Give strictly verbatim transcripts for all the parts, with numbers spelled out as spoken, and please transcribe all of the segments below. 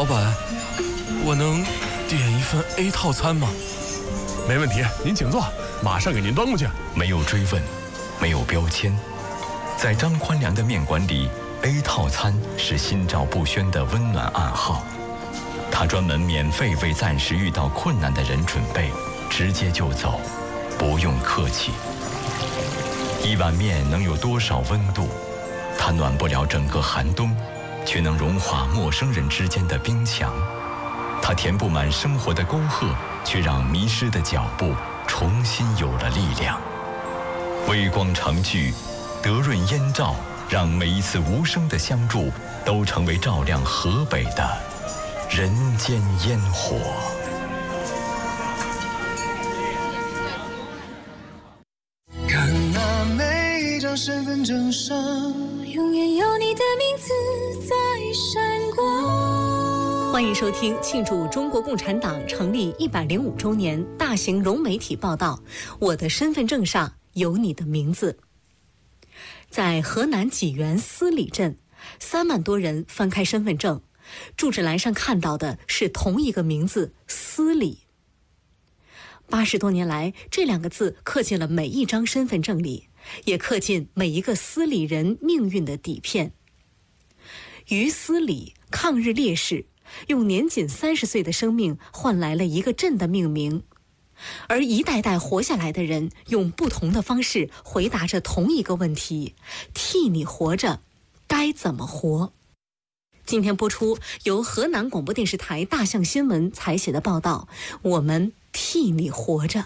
老板，我能点一份 A 套餐吗？ 没问题，您请坐，马上给您端过去。 没有追问，没有标签，在张宽良的面馆里 ，A 套餐是心照不宣的温暖暗号。他专门免费为暂时遇到困难的人准备，直接就走，不用客气。一碗面能有多少温度？它暖不了整个寒冬，却能融化陌生人之间的冰墙。它填不满生活的沟壑，却让迷失的脚步重新有了力量。微光长聚，德润烟照，让每一次无声的相助都成为照亮河北的人间烟火。 看那每一张身份证上，永远有你的名字在闪光。 欢迎收听庆祝中国共产党成立一百零五周年大型融媒体报道《我的身份证上有你的名字》。在河南济源司里镇，三万多人翻开身份证，住址栏上看到的是同一个名字司里。八十多年来，这两个字刻进了每一张身份证里，也刻进每一个司里人命运的底片。于司里，抗日烈士，用年仅三十岁的生命换来了一个镇的命名，而一代代活下来的人用不同的方式回答着同一个问题：替你活着，该怎么活？今天播出由河南广播电视台大象新闻采写的报道《我们替你活着》。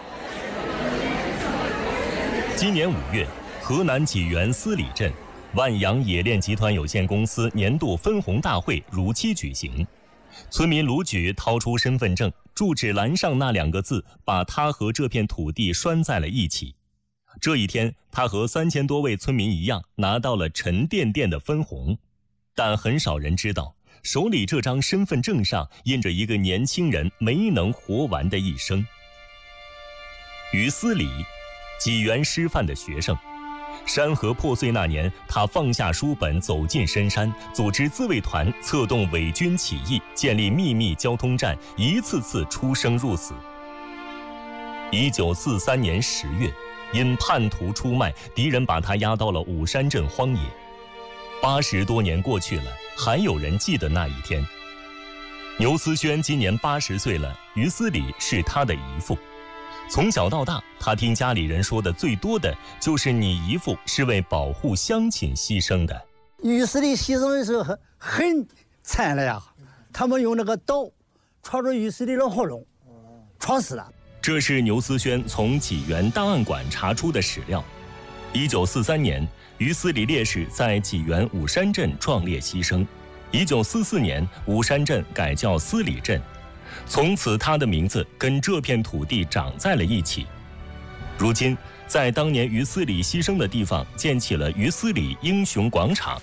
今年五月，河南济源司里镇万阳冶炼集团有限公司年度分红大会如期举行，村民卢举掏出身份证，住址栏上那两个字把他和这片土地拴在了一起。这一天，他和三千多位村民一样，拿到了沉甸甸的分红。但很少人知道，手里这张身份证上印着一个年轻人没能活完的一生。于司里，济源师范的学生。山河破碎那年，他放下书本，走进深山，组织自卫团，策动伪军起义，建立秘密交通站，一次次出生入死。一九四三年十月，因叛徒出卖，敌人把他押到了武山镇荒野。八十多年过去了，还有人记得那一天。牛思轩今年八十岁了，于司里是他的姨父。从小到大，他听家里人说的最多的就是你姨父是为保护乡亲牺牲的。 于司里牺牲的时候很很惨了呀，他们用那个刀戳着于司里的喉咙，戳死了。 这是牛思轩从济源档案馆查出的史料。一九四三年，于司里烈士在济源武山镇壮烈牺牲。一九四四年，武山镇改叫司里镇。从此他的名字跟这片土地长在了一起。如今，在当年于司里牺牲的地方建起了于司里英雄广场。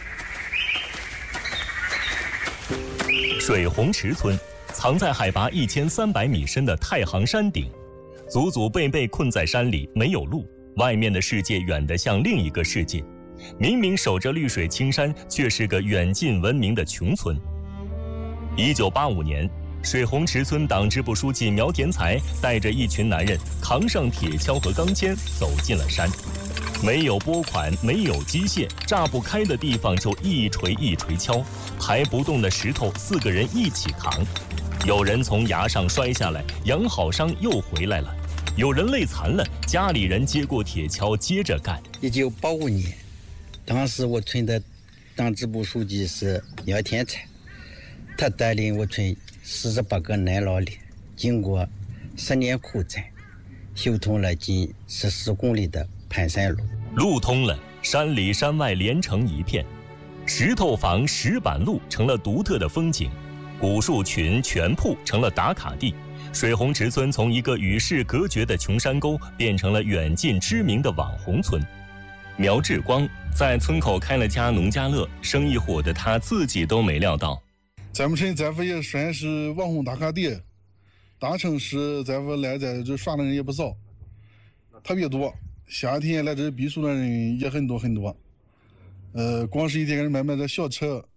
水红池村藏在海拔一千三百米深的太行山顶，祖祖辈辈困在山里，没有路，外面的世界远得像另一个世界。明明守着绿水青山，却是个远近闻名的穷村。一九八五年，水红池村党支部书记苗田才带着一群男人扛上铁锹和钢钎走进了山。没有拨款，没有机械，炸不开的地方就一锤一锤敲，抬不动的石头四个人一起扛。有人从崖上摔下来，养好伤又回来了；有人累残了，家里人接过铁锹接着干。 一九八五年，当时我村的党支部书记是苗田才，他带领我村四十八个男老烈，经过十年苦战，修通了近十四公里的盘山路。 路通了，山里山外连成一片，石头房、石板路成了独特的风景，古树群、泉瀑成了打卡地。水红池村从一个与世隔绝的穷山沟变成了远近知名的网红村。苗志光在村口开了家农家乐，生意火的他自己都没料到。 咱们村咱们也算是网红打卡地，大城市咱们来在这耍的人也不少，特别多。夏天来这避暑的人也很多很多。呃，光是一天给人买卖的小车，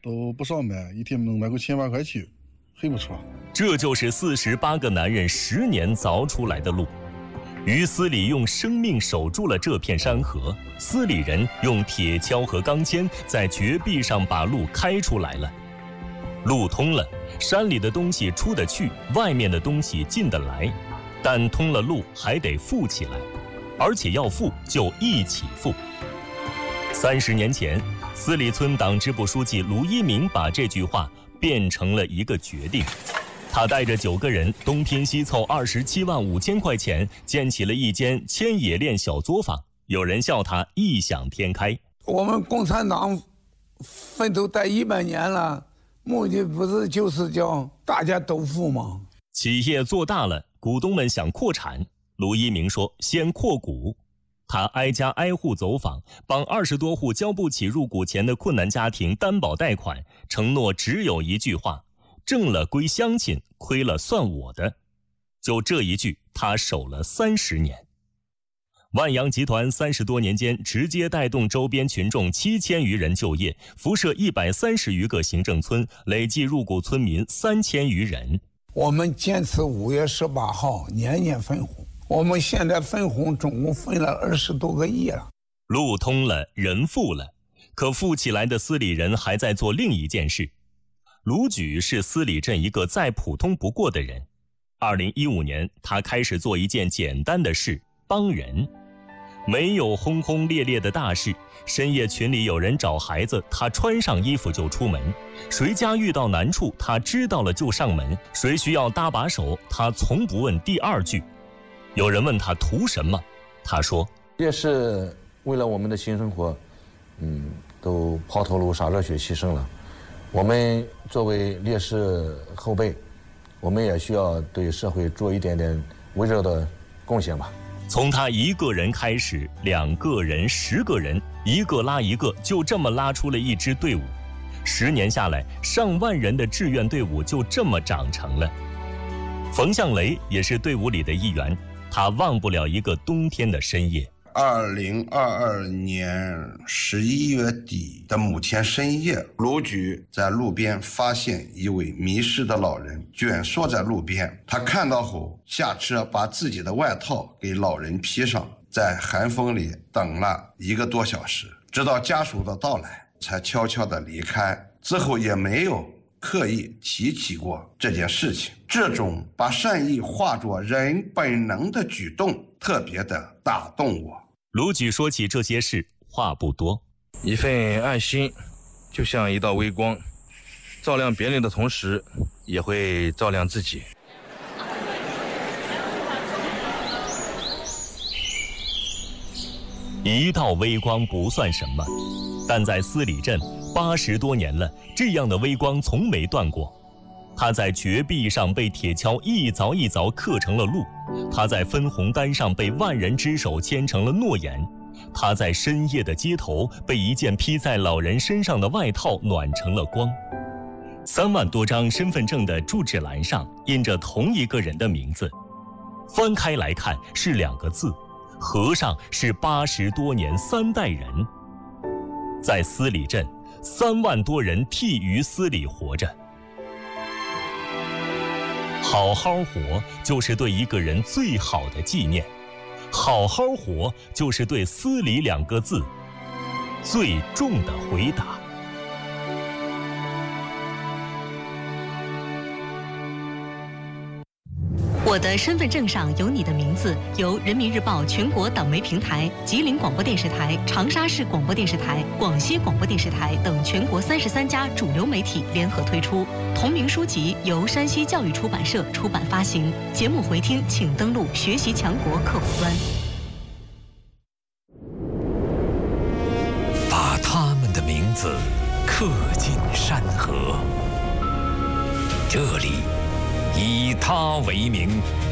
都不上班，一天能买个千把块去，很不错。 这就是四十八个男人十年凿出来的路。于斯里用生命守住了这片山河，斯里人用铁锹和钢钎在绝壁上把路开出来了。路通了，山里的东西出得去，外面的东西进得来，但通了路还得富起来，而且要富就一起富。三十年前，斯里村党支部书记卢一鸣把这句话变成了一个决定。他带着九个人东拼西凑二十七万五千块钱，建起了一间千冶炼小作坊。有人笑他异想天开。 我们共产党奋斗待一百年了，目的不是就是叫大家都富吗？ 企业做大了，股东们想扩产。卢一鸣说：“先扩股。”他挨家挨户走访，帮二十多户交不起入股钱的困难家庭担保贷款，承诺只有一句话。挣了归乡亲，亏了算我的。就这一句，他守了三十年。万洋集团三十多年间，直接带动周边群众七千余人就业，辐射一百三十余个行政村，累计入股村民三千余人。 我们坚持五月十八号年年分红，我们现在分红总共分了二十多个亿了。 路通了，人富了，可富起来的斯里人还在做另一件事。卢举是斯里镇一个再普通不过的人。二零一五年，他开始做一件简单的事，帮人。没有轰轰烈烈的大事，深夜群里有人找孩子，他穿上衣服就出门。谁家遇到难处，他知道了就上门。谁需要搭把手，他从不问第二句。有人问他图什么，他说： 烈士为了我们的新生活，嗯，都抛头颅洒热血牺牲了。我们作为烈士后辈，我们也需要对社会做一点点微弱的贡献吧。 从他一个人开始，两个人、十个人，一个拉一个，就这么拉出了一支队伍。十年下来，上万人的志愿队伍就这么长成了。冯向雷也是队伍里的一员，他忘不了一个冬天的深夜。 二零二二年十一月底的某天深夜，卢举在路边发现一位迷失的老人蜷缩在路边。他看到后下车，把自己的外套给老人披上，在寒风里等了一个多小时，直到家属的到来，才悄悄地离开。之后也没有刻意提起过这件事情。这种把善意化作人本能的举动，特别的打动我。 卢举说起这些事，话不多。 一份爱心，就像一道微光，照亮别人的同时，也会照亮自己。 一道微光不算什么，但在斯里镇八十多年了，这样的微光从没断过。它在绝壁上被铁锹一凿一凿刻成了路，它在分红单上被万人之手签成了诺言，它在深夜的街头被一件披在老人身上的外套暖成了光。三万多张身份证的住址栏上印着同一个人的名字，翻开来看是两个字，合上是八十多年三代人。在斯里镇，三万多人替于斯里活着。好好活就是对一个人最好的纪念，好好活就是对斯里两个字最重的回答。 我的身份证上有你的名字，由人民日报全国党媒平台、吉林广播电视台、长沙市广播电视台、广西广播电视台等全国三十三家主流媒体联合推出。同名书籍由山西教育出版社出版发行。节目回听请登录学习强国客户端。 把他们的名字刻进山河，这里以他为名。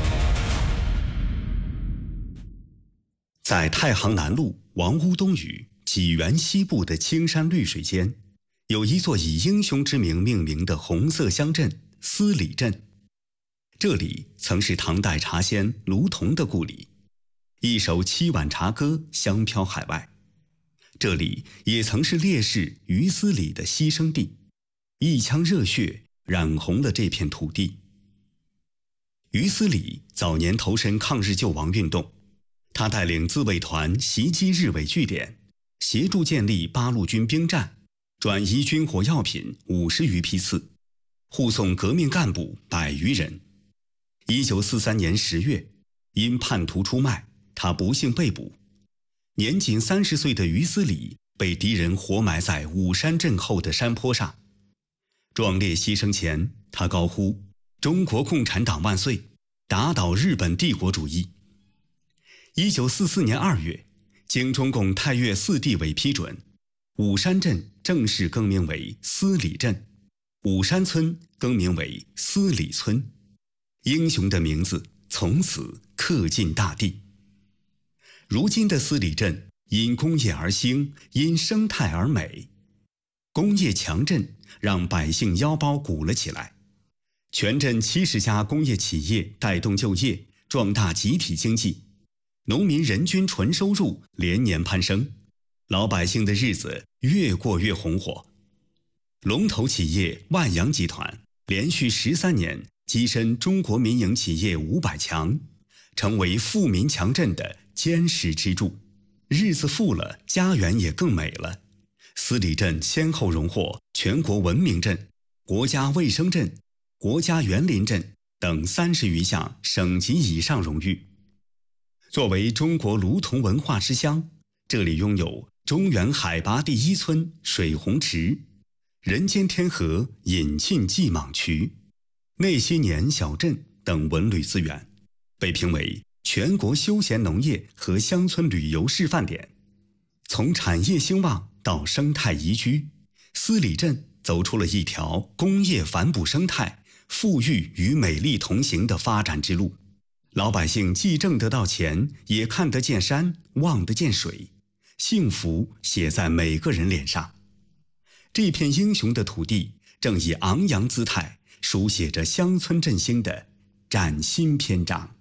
在太行南路王屋东隅济源西部的青山绿水间，有一座以英雄之名命名的红色乡镇斯里镇。这里曾是唐代茶仙卢仝的故里，一首七碗茶歌香飘海外。这里也曾是烈士于斯里的牺牲地。 一腔热血染红了这片土地。于思礼早年投身抗日救亡运动，他带领自卫团袭击日伪据点，协助建立八路军兵站，转移军火药品五十余批次，护送革命干部百余人。一九四三年十月，因叛徒出卖，他不幸被捕。年仅三十岁的于思礼被敌人活埋在武山镇后的山坡上。壮烈牺牲前，他高呼“中国共产党万岁”，打倒日本帝国主义。一九四四年二月，经中共太岳四地委批准，武山镇正式更名为思礼镇，武山村更名为思礼村。英雄的名字从此刻进大地。如今的思礼镇因工业而兴，因生态而美。工业强镇让百姓腰包鼓了起来，全镇七十家工业企业带动就业，壮大集体经济，农民人均纯收入连年攀升，老百姓的日子越过越红火。龙头企业万洋集团连续十三年跻身中国民营企业五百强，成为富民强镇的坚实支柱。日子富了，家园也更美了。思礼镇先后荣获全国文明镇、国家卫生镇、国家园林镇等三十余项省级以上荣誉。作为中国卢桐文化之乡，这里拥有中原海拔第一村水洪池、人间天河引沁济蟒渠、那些年小镇等文旅资源，被评为全国休闲农业和乡村旅游示范点。从产业兴旺到生态宜居，思礼镇走出了一条工业反哺生态、富裕与美丽同行的发展之路。老百姓既挣得到钱，也看得见山，望得见水，幸福写在每个人脸上。这片英雄的土地正以昂扬姿态书写着乡村振兴的崭新篇章。